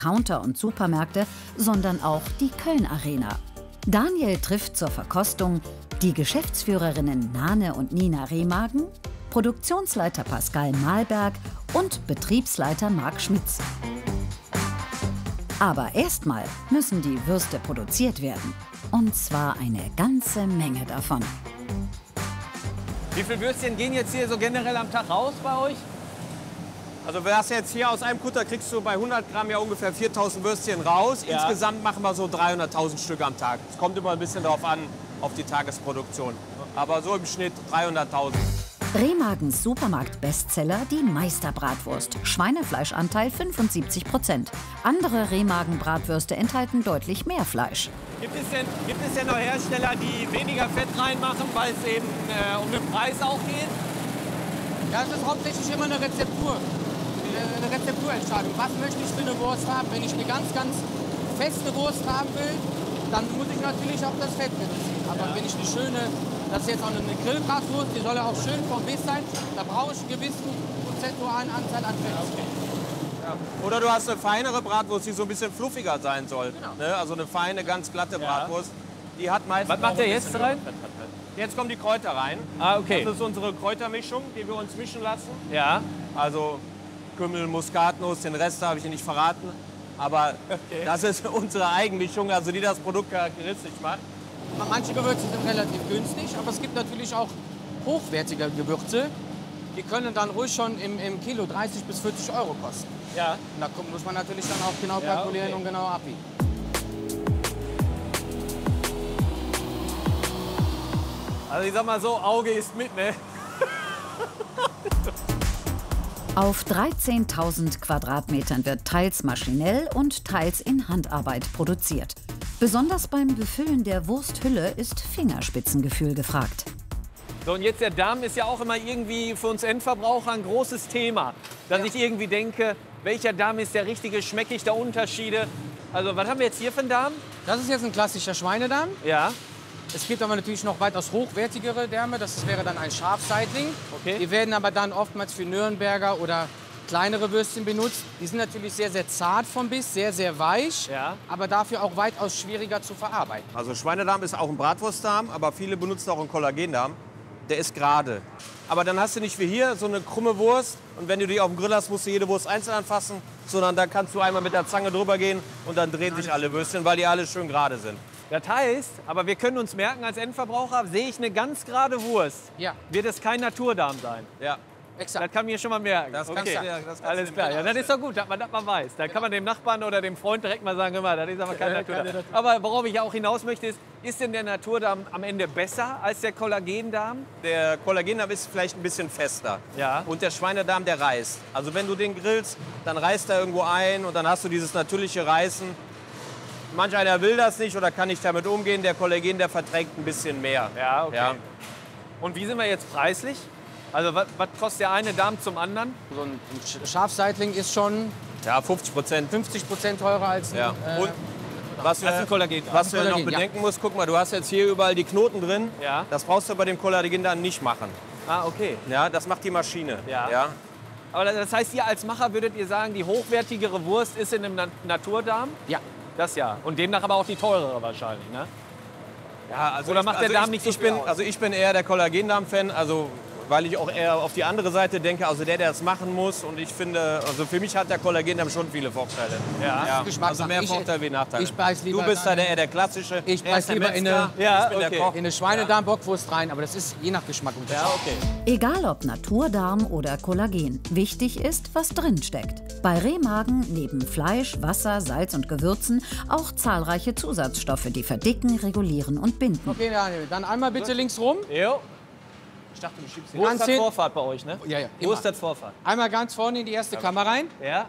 Counter und Supermärkte, sondern auch die Köln Arena. Daniel trifft zur Verkostung die Geschäftsführerinnen Nane und Nina Remagen, Produktionsleiter Pascal Mahlberg und Betriebsleiter Marc Schmitz. Aber erstmal müssen die Würste produziert werden. Und zwar eine ganze Menge davon. Wie viele Würstchen gehen jetzt hier so generell am Tag raus bei euch? Also wir hast jetzt hier aus einem Kutter kriegst du bei 100 Gramm ja ungefähr 4.000 Würstchen raus. Ja. Insgesamt machen wir so 300.000 Stück am Tag. Es kommt immer ein bisschen darauf an, auf die Tagesproduktion. Aber so im Schnitt 300.000. Remagens Supermarkt-Bestseller, die Meisterbratwurst. Schweinefleischanteil 75%. Andere Remagen-Bratwürste enthalten deutlich mehr Fleisch. Gibt es denn noch Hersteller, die weniger Fett reinmachen, weil es eben um den Preis auch geht? Ja, das ist hauptsächlich immer eine Rezepturentscheidung. Was möchte ich für eine Wurst haben? Wenn ich eine ganz, ganz feste Wurst haben will, dann muss ich natürlich auch das Fett reduzieren. Aber wenn ich eine schöne, das ist jetzt auch eine Grillbratwurst, die soll ja auch schön vom Biss sein, da brauche ich einen gewissen prozentualen Anteil an Fett. Okay. Ja. Oder du hast eine feinere Bratwurst, die so ein bisschen fluffiger sein soll. Genau. Ne? Also eine feine, ganz glatte Bratwurst. Die hat meistens. Was macht der jetzt rein? Jetzt kommen die Kräuter rein. Ah, okay. Das ist unsere Kräutermischung, die wir uns mischen lassen. Ja. Also Kümmel, Muskatnuss, den Rest habe ich Ihnen nicht verraten. Aber das ist unsere Eigenmischung, also die das Produkt charakteristisch macht. Manche Gewürze sind relativ günstig, aber es gibt natürlich auch hochwertige Gewürze. Die können dann ruhig schon im Kilo 30 bis 40 Euro kosten. Ja. Und da muss man natürlich dann auch genau kalkulieren und genau abwiegen. Also ich sag mal so, Auge ist mit, ne? Auf 13.000 Quadratmetern wird teils maschinell und teils in Handarbeit produziert. Besonders beim Befüllen der Wursthülle ist Fingerspitzengefühl gefragt. So, und jetzt der Darm ist ja auch immer irgendwie für uns Endverbraucher ein großes Thema. Dass ich irgendwie denke, welcher Darm ist der richtige, schmecke ich da Unterschiede? Also was haben wir jetzt hier für einen Darm? Das ist jetzt ein klassischer Schweinedarm. Ja. Es gibt aber natürlich noch weitaus hochwertigere Därme. Das wäre dann ein Schafseitling. Okay. Die werden aber dann oftmals für Nürnberger oder kleinere Würstchen benutzt. Die sind natürlich sehr, sehr zart vom Biss, sehr, sehr weich, aber dafür auch weitaus schwieriger zu verarbeiten. Also Schweinedarm ist auch ein Bratwurstdarm, aber viele benutzen auch einen Kollagendarm. Der ist gerade. Aber dann hast du nicht wie hier so eine krumme Wurst und wenn du die auf dem Grill hast, musst du jede Wurst einzeln anfassen, sondern da kannst du einmal mit der Zange drüber gehen und dann drehen sich alle Würstchen, weil die alle schön gerade sind. Das heißt, aber wir können uns merken, als Endverbraucher sehe ich eine ganz gerade Wurst. Ja. Wird es kein Naturdarm sein? Ja. Exakt. Das kann mir schon mal merken. Das kannst okay. du, das kannst Alles du klar. Ja, das ist doch gut, dass man das mal weiß. Dann kann man dem Nachbarn oder dem Freund direkt mal sagen, immer, das ist aber kein Naturdarm. Aber worauf ich auch hinaus möchte, ist denn der Naturdarm am Ende besser als der Kollagendarm? Der Kollagendarm ist vielleicht ein bisschen fester. Ja. Und der Schweinedarm, der reißt. Also wenn du den grillst, dann reißt er irgendwo ein und dann hast du dieses natürliche Reißen. Manch einer will das nicht oder kann nicht damit umgehen. Der Kollagen, der verträgt ein bisschen mehr. Ja, okay. Ja. Und wie sind wir jetzt preislich? Also was kostet der eine Darm zum anderen? So ein Schafseitling ist schon Ja, 50%. 50% teurer als ein... Ja. Und was Das ist ein Kollagen. was du noch Kollagen, ja. bedenken musst, guck mal, du hast jetzt hier überall die Knoten drin. Ja. Das brauchst du bei dem Kollagen dann nicht machen. Ah, okay. Ja, das macht die Maschine. Ja. Aber das heißt, ihr als Macher würdet ihr sagen, die hochwertigere Wurst ist in einem Naturdarm? Ja. Das ja. Und demnach aber auch die teurere wahrscheinlich, ne? Ja, also Oder macht der Darm nicht so ich viel bin, aus? Also ich bin eher der Kollagendarm-Fan, also weil ich auch eher auf die andere Seite denke, also der das machen muss. Und ich finde, also für mich hat der Kollagendarm schon viele Vorteile. Ja. Also mehr Vorteile wie Nachteile. Ich beiß lieber Du bist da rein. der klassische. Ich Er ist beiß der lieber in Metzger, eine- Ja, ich bin der okay. Koch. In eine Schweinedarm-Bockwurst rein, aber das ist je nach Geschmack unterschiedlich. Ja, okay. Egal ob Naturdarm oder Kollagen, wichtig ist, was drin steckt. Bei Remagen neben Fleisch, Wasser, Salz und Gewürzen auch zahlreiche Zusatzstoffe, die verdicken, regulieren und binden. Okay, Daniel, dann einmal bitte links rum. Jo. Ich dachte, du schiebst Wo ist das Anzählen. Vorfahrt bei euch, ne? Ja, ja, Wo immer. ist das Vorfahrt? Einmal ganz vorne in die erste Kammer rein. Ja.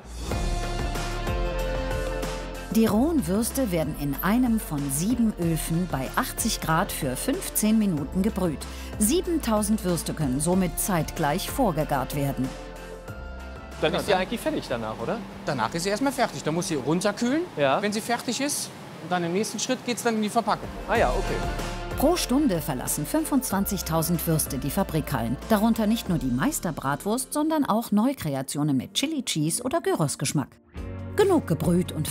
Die rohen Würste werden in einem von 7 Öfen bei 80 Grad für 15 Minuten gebrüht. 7000 Würste können somit zeitgleich vorgegart werden. Dann ist sie eigentlich fertig danach, oder? Danach ist sie erstmal fertig. Dann muss sie runterkühlen, Ja. wenn sie fertig ist. Und dann im nächsten Schritt geht es dann in die Verpackung. Ah ja, okay. Pro Stunde verlassen 25.000 Würste die Fabrikhallen. Darunter nicht nur die Meisterbratwurst, sondern auch Neukreationen mit Chili Cheese oder Gyrosgeschmack. Genug gebrüht und